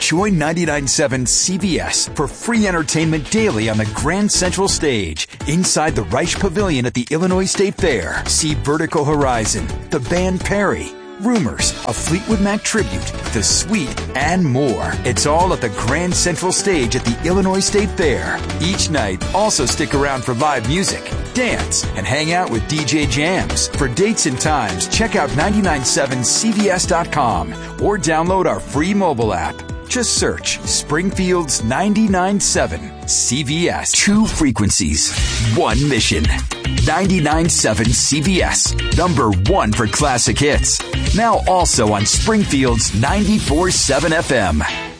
Join 99.7 CBS for free entertainment daily on the Grand Central Stage, inside the Reich Pavilion at the Illinois State Fair. See Vertical Horizon, the band Perry, Rumors, a Fleetwood Mac tribute, The Sweet, and more. It's all at the Grand Central Stage at the Illinois State Fair. Each night, also stick around for live music, dance, and hang out with DJ Jams. For dates and times, check out 997cvs.com or download our free mobile app. Just search Springfield's 99.7 CVS. 2 frequencies, 1 mission. 99.7 CVS, number 1 for classic hits. Now also on Springfield's 94.7 FM.